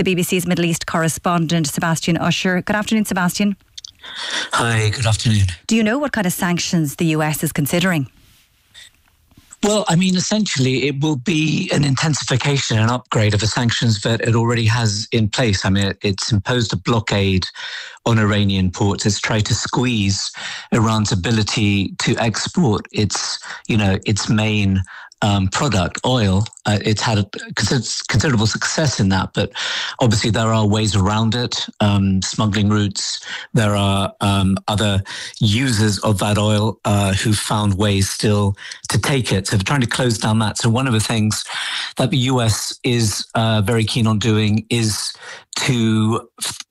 the BBC's Middle East correspondent, Sebastian Usher. Good afternoon, Sebastian. Hi, good afternoon. Do you know what kind of sanctions the US is considering? Well, I mean, essentially, it will be an intensification and upgrade of the sanctions that it already has in place. I mean, it's imposed a blockade on Iranian ports. It's tried to squeeze Iran's ability to export its main product, oil. It's had a considerable success in that, but obviously there are ways around it, smuggling routes. There are other users of that oil who found ways still to take it. So they're trying to close down that. So one of the things that the US is very keen on doing is to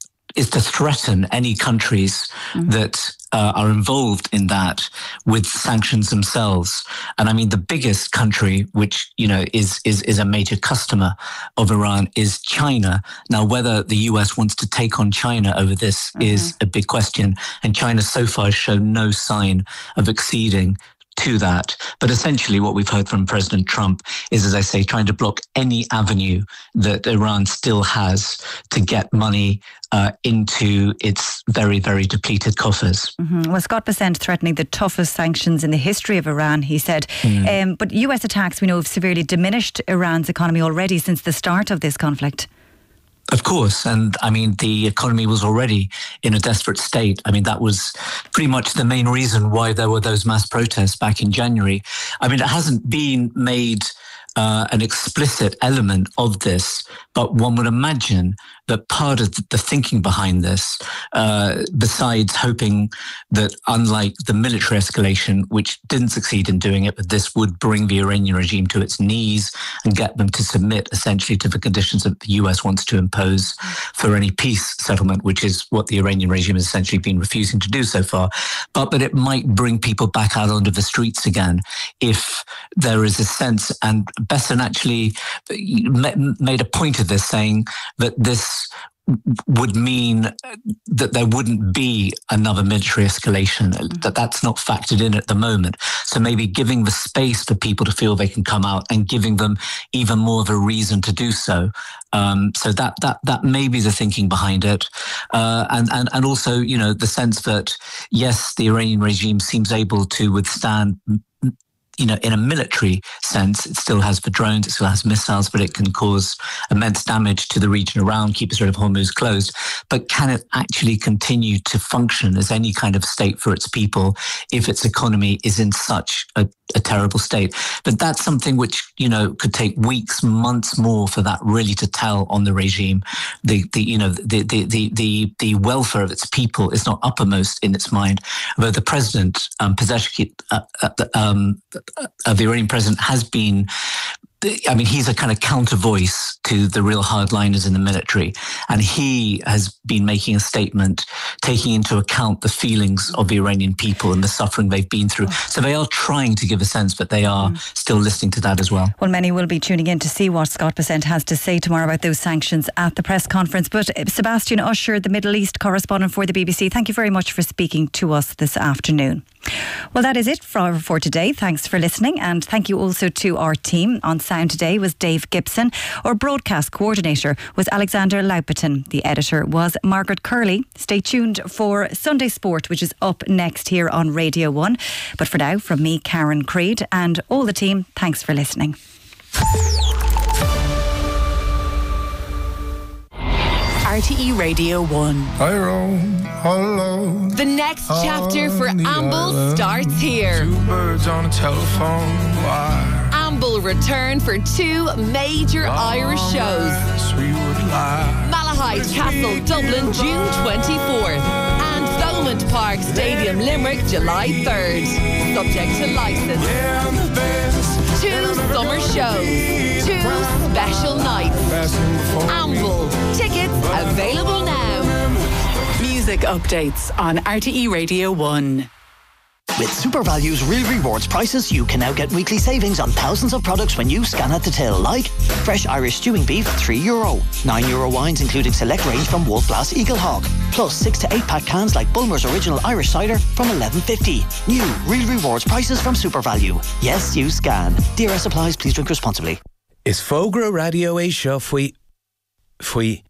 threaten any countries that are involved in that with sanctions themselves. And I mean, the biggest country, which, is a major customer of Iran, is China. Now, whether the US wants to take on China over this is a big question. And China so far has shown no sign of acceding to that. But essentially what we've heard from President Trump is, as I say, trying to block any avenue that Iran still has to get money into its very, very depleted coffers. Well, Scott Bessent threatening the toughest sanctions in the history of Iran, he said. But US attacks, we know, have severely diminished Iran's economy already since the start of this conflict. Of course. And I mean, the economy was already in a desperate state. I mean, that was pretty much the main reason why there were those mass protests back in January. I mean, it hasn't been made an explicit element of this, but one would imagine that part of the thinking behind this, besides hoping that unlike the military escalation, which didn't succeed in doing it, but this would bring the Iranian regime to its knees and get them to submit essentially to the conditions that the US wants to impose for any peace settlement, which is what the Iranian regime has essentially been refusing to do so far. But it might bring people back out onto the streets again if there is a sense, and Besson actually made a point of this, saying that this would mean that there wouldn't be another military escalation, that's not factored in at the moment. So maybe giving the space for people to feel they can come out and giving them even more of a reason to do so. So that may be the thinking behind it. And also, the sense that, yes, the Iranian regime seems able to withstand, in a military sense. It still has the drones, it still has missiles, but it can cause immense damage to the region around, keep the Strait of Hormuz closed. But can it actually continue to function as any kind of state for its people if its economy is in such a terrible state? But that's something which, could take weeks, months more for that really to tell on the regime. The welfare of its people is not uppermost in its mind. Although the president, Pezeshkian, the Iranian president, has been, he's a kind of counter voice to the real hardliners in the military. And he has been making a statement taking into account the feelings of the Iranian people and the suffering they've been through. So they are trying to give a sense that they are still listening to that as well. Well, many will be tuning in to see what Scott Bessent has to say tomorrow about those sanctions at the press conference. But Sebastian Usher, the Middle East correspondent for the BBC, thank you very much for speaking to us this afternoon. Well, that is it for today. Thanks for listening, and thank you also to our team. On sound today was Dave Gibson. Our broadcast coordinator was Alexander Laupetin. The editor was Margaret Curley. Stay tuned for Sunday Sport, which is up next here on Radio 1. But for now, from me, Karen Creed, and all the team, thanks for listening. RTE Radio 1. I roam all alone. The next chapter for Amble starts here. Two birds on a telephone wire. Amble return for two major Irish shows. Malahide Castle, Dublin, June 24th. And Thomond Park Stadium, Limerick, July 3rd. Subject to licence. Two summer shows. Two special nights. Amble. Tickets available now. Music updates on RTE Radio 1. With SuperValue's Real Rewards prices, you can now get weekly savings on thousands of products when you scan at the till, like fresh Irish stewing beef, €3, €9 wines including select range from Wolf Blass Eaglehawk, plus 6 to 8 pack cans like Bulmer's Original Irish Cider from $11.50. New Real Rewards prices from SuperValue. Yes, you scan. DRS applies. Please drink responsibly. Is Fogra Radio A seo faoi